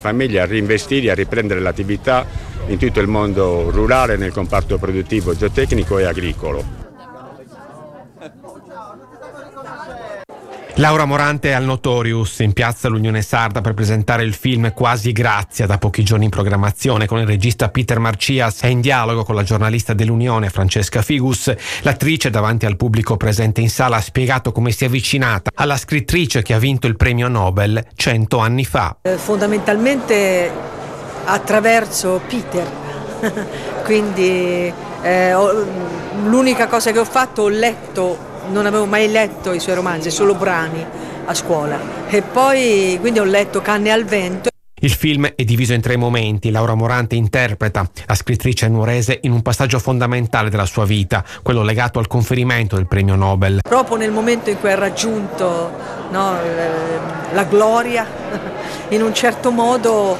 Famiglie a reinvestire, a riprendere l'attività in tutto il mondo rurale, nel comparto produttivo, zootecnico e agricolo. Laura Morante è al Notorious in piazza l'Unione Sarda per presentare il film Quasi Grazia, da pochi giorni in programmazione con il regista Peter Marcias. È in dialogo con la giornalista dell'Unione Francesca Figus. L'attrice davanti al pubblico presente in sala ha spiegato come si è avvicinata alla scrittrice che ha vinto il premio Nobel 100 anni fa. Fondamentalmente attraverso Peter, quindi l'unica cosa che ho fatto, ho letto. Non avevo mai letto i suoi romanzi, solo brani a scuola, e poi quindi ho letto Canne al vento. Il film è diviso in 3 momenti. Laura Morante interpreta la scrittrice nuorese in un passaggio fondamentale della sua vita, quello legato al conferimento del premio Nobel. Proprio nel momento in cui ha raggiunto, no, la gloria, in un certo modo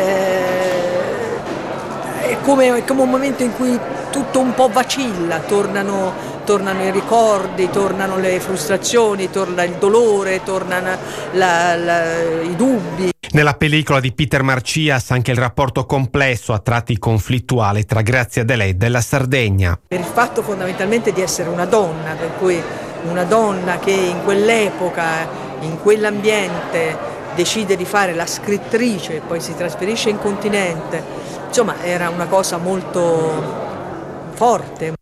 è come un momento in cui tutto un po' vacilla, tornano i ricordi, tornano le frustrazioni, torna il dolore, tornano i dubbi. Nella pellicola di Peter Marcias anche il rapporto complesso, a tratti conflittuale, tra Grazia Deledda e la Sardegna. Per il fatto fondamentalmente di essere una donna, per cui una donna che in quell'epoca, in quell'ambiente, decide di fare la scrittrice e poi si trasferisce in continente, insomma era una cosa molto forte.